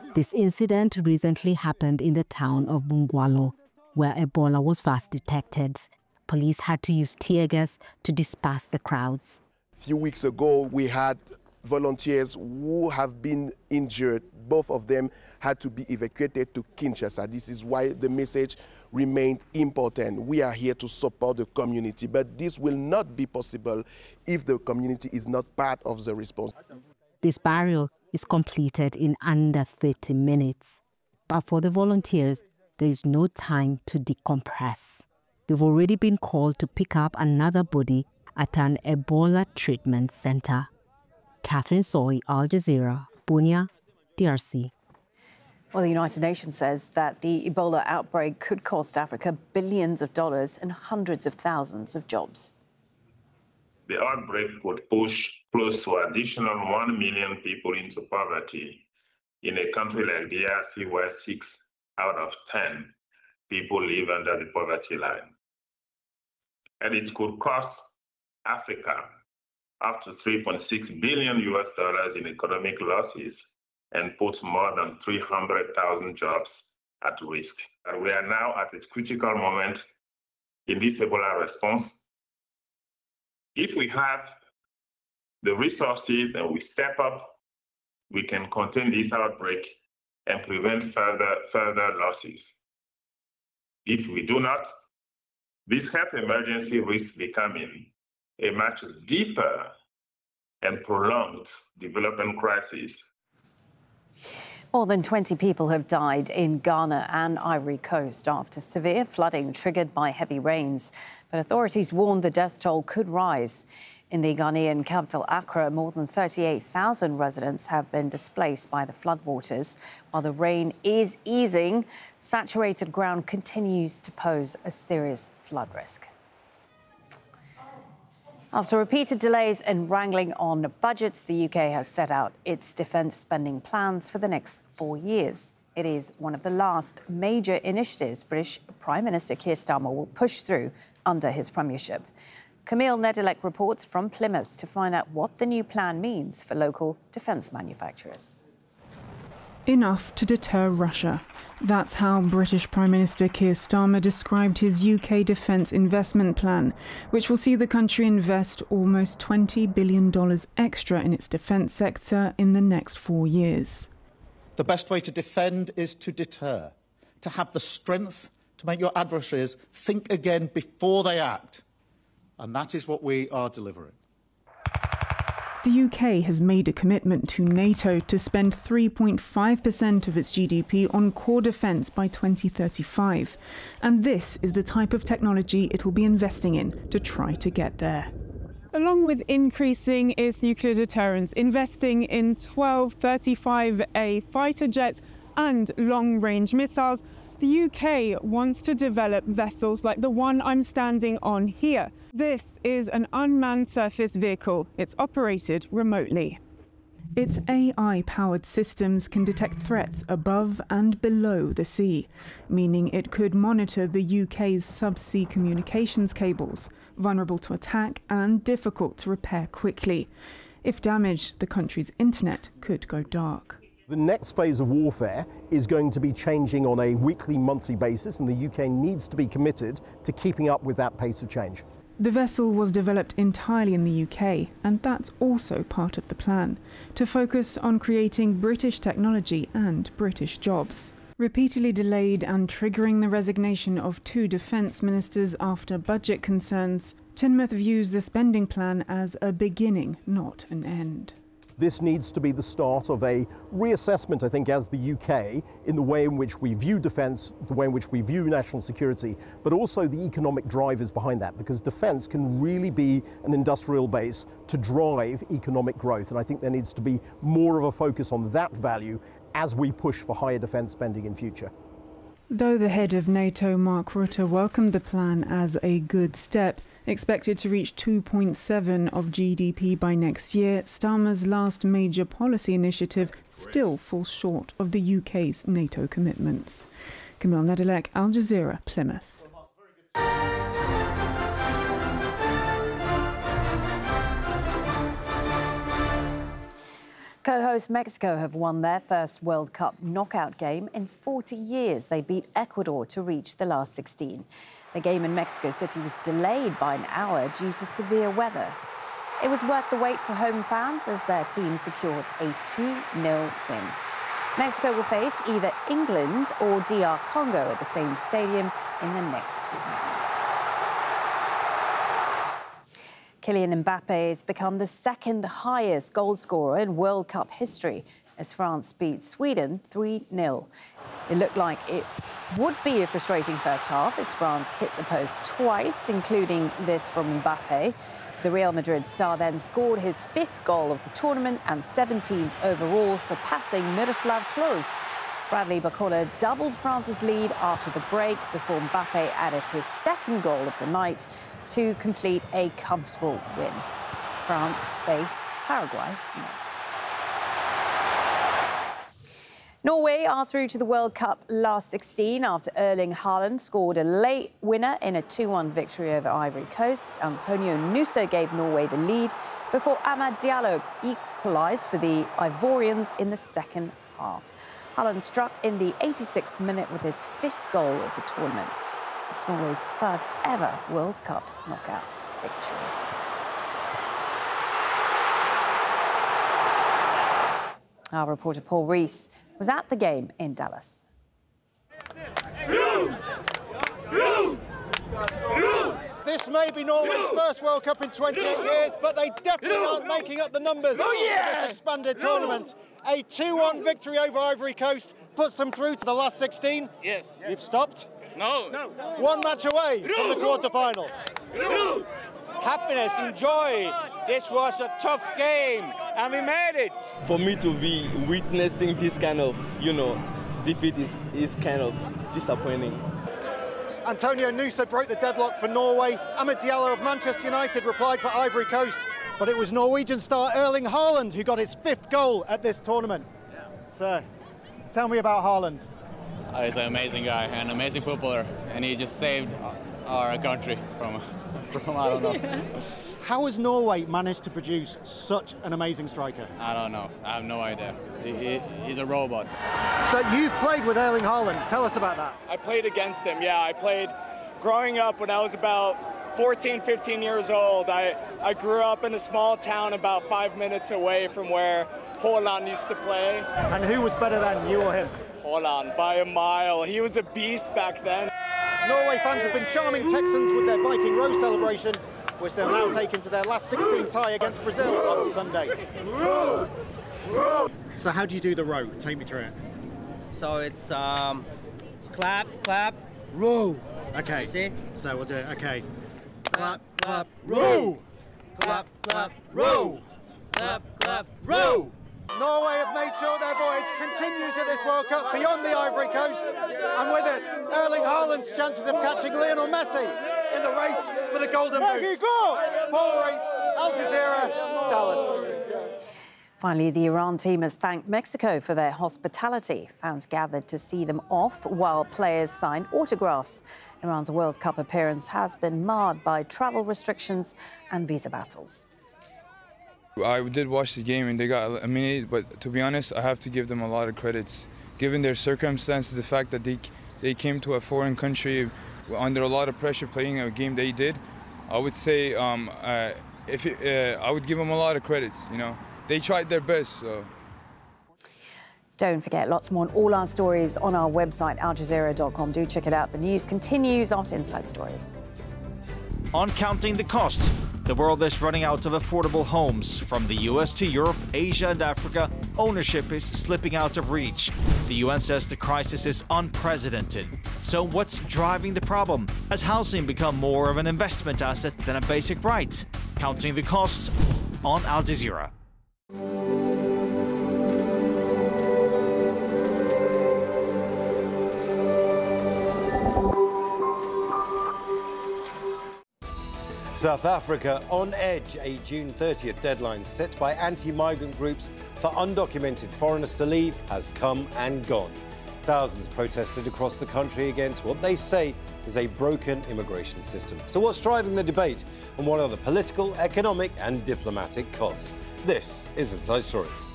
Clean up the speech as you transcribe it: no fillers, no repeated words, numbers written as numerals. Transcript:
This incident recently happened in the town of Bungwalo, where Ebola was first detected. Police had to use tear gas to disperse the crowds. A few weeks ago, we had volunteers who have been injured. Both of them had to be evacuated to Kinshasa. This is why the message remained important. We are here to support the community, but this will not be possible if the community is not part of the response. This burial is completed in under 30 minutes. But for the volunteers, there is no time to decompress. They've already been called to pick up another body at an Ebola treatment center. Catherine Soy, Al Jazeera, Bunia, DRC. Well, the United Nations says that the Ebola outbreak could cost Africa billions of dollars and hundreds of thousands of jobs. The outbreak could push close to additional 1 million people into poverty in a country like DRC, where 6 out of 10 people live under the poverty line. And it could cost Africa up to $3.6 billion in economic losses and put more than 300,000 jobs at risk. And we are now at a critical moment in this Ebola response. If we have the resources and we step up, we can contain this outbreak and prevent further losses. If we do not, this health emergency risks becoming a much deeper and prolonged development crisis. More than 20 people have died in Ghana and Ivory Coast after severe flooding triggered by heavy rains. But authorities warned the death toll could rise. In the Ghanaian capital, Accra, more than 38,000 residents have been displaced by the floodwaters. While the rain is easing, saturated ground continues to pose a serious flood risk. After repeated delays and wrangling on budgets, the UK has set out its defence spending plans for the next 4 years. It is one of the last major initiatives British Prime Minister Keir Starmer will push through under his premiership. Camille Nedelec reports from Plymouth to find out what the new plan means for local defence manufacturers. Enough to deter Russia. That's how British Prime Minister Keir Starmer described his UK defence investment plan, which will see the country invest almost $20 billion extra in its defence sector in the next 4 years. The best way to defend is to deter, to have the strength to make your adversaries think again before they act. And that is what we are delivering. The UK has made a commitment to NATO to spend 3.5% of its GDP on core defence by 2035. And this is the type of technology it'll be investing in to try to get there. Along with increasing its nuclear deterrence, investing in 12 35A fighter jets and long-range missiles, the UK wants to develop vessels like the one I'm standing on here. This is an unmanned surface vehicle. It's operated remotely. Its AI-powered systems can detect threats above and below the sea, meaning it could monitor the UK's subsea communications cables, vulnerable to attack and difficult to repair quickly. If damaged, the country's internet could go dark. The next phase of warfare is going to be changing on a weekly, monthly basis, and the UK needs to be committed to keeping up with that pace of change. The vessel was developed entirely in the UK, and that's also part of the plan, to focus on creating British technology and British jobs. Repeatedly delayed and triggering the resignation of 2 defence ministers after budget concerns, Teignmouth views the spending plan as a beginning, not an end. This needs to be the start of a reassessment, I think, as the UK, in the way in which we view defence, the way in which we view national security, but also the economic drivers behind that, because defence can really be an industrial base to drive economic growth. And I think there needs to be more of a focus on that value as we push for higher defence spending in future. Though the head of NATO, Mark Rutte, welcomed the plan as a good step, expected to reach 2.7% of GDP by next year, Starmer's last major policy initiative still falls short of the UK's NATO commitments. Camille Nedelec, Al Jazeera, Plymouth. Co-host Mexico have won their first World Cup knockout game in 40 years. They beat Ecuador to reach the last 16. The game in Mexico City was delayed by an hour due to severe weather. It was worth the wait for home fans as their team secured a 2-0 win. Mexico will face either England or DR Congo at the same stadium in the next round. Kylian Mbappe has become the second highest goal scorer in World Cup history as France beat Sweden 3-0. It looked like it would be a frustrating first half as France hit the post twice, including this from Mbappe. The Real Madrid star then scored his 5th goal of the tournament and 17th overall, surpassing Miroslav Klose. Bradley Barcola doubled France's lead after the break before Mbappe added his 2nd goal of the night to complete a comfortable win. France face Paraguay next. Norway are through to the World Cup last 16 after Erling Haaland scored a late winner in a 2-1 victory over Ivory Coast. Antonio Nusa gave Norway the lead before Amad Diallo equalised for the Ivorians in the second half. Haaland struck in the 86th minute with his 5th goal of the tournament. It's Norway's first ever World Cup knockout victory. Our reporter Paul Rees was at the game in Dallas. This may be Norway's first World Cup in 28 years, but they definitely aren't making up the numbers for this expanded tournament. A 2-1 victory over Ivory Coast puts them through to the last 16. Yes. You've stopped? No. One match away from the quarter-final. Happiness, enjoy. This was a tough game, and we made it. For me to be witnessing this kind of, defeat is kind of disappointing. Antonio Nusa broke the deadlock for Norway. Amad Diallo of Manchester United replied for Ivory Coast, but it was Norwegian star Erling Haaland who got his 5th goal at this tournament. Sir, tell me about Haaland. He's an amazing guy, an amazing footballer, and he just saved our country from I don't know. How has Norway managed to produce such an amazing striker? I don't know. I have no idea. He's a robot. So you've played with Erling Haaland. Tell us about that. I played against him, yeah. I played growing up when I was about 14, 15 years old. I grew up in a small town about 5 minutes away from where Haaland used to play. And who was better than you or him? Haaland, by a mile. He was a beast back then. Norway fans have been charming Texans with their Viking Row celebration, which they'll now take into their last 16 tie against Brazil on Sunday. So how do you do the row? Take me through it. So it's clap, clap, row. Okay. See? So we'll do it. Okay. Clap, clap, row. Clap, clap, row. Clap, clap, row. Norway have made sure their voyage continues at this World Cup beyond the Ivory Coast, and with it, Erling Haaland's chances of catching Lionel Messi in the race for the Golden Boot. Paul Rees, Al Jazeera, Dallas. Finally, the Iran team has thanked Mexico for their hospitality. Fans gathered to see them off while players signed autographs. Iran's World Cup appearance has been marred by travel restrictions and visa battles. I did watch the game and they got eliminated, but to be honest, I have to give them a lot of credits. Given their circumstances, the fact that they came to a foreign country under a lot of pressure playing a game they did, I would say I would give them a lot of credits, They tried their best, so. Don't forget, lots more on all our stories on our website, aljazeera.com. Do check it out. The news continues after Inside Story. On Counting the Cost, the world is running out of affordable homes. From the US to Europe, Asia and Africa, ownership is slipping out of reach. The UN says the crisis is unprecedented. So what's driving the problem? Has housing become more of an investment asset than a basic right? Counting the Cost on Al Jazeera. South Africa on edge, a June 30th deadline set by anti-migrant groups for undocumented foreigners to leave has come and gone. Thousands protested across the country against what they say is a broken immigration system. So what's driving the debate, and what are the political, economic and diplomatic costs? This is Inside Story.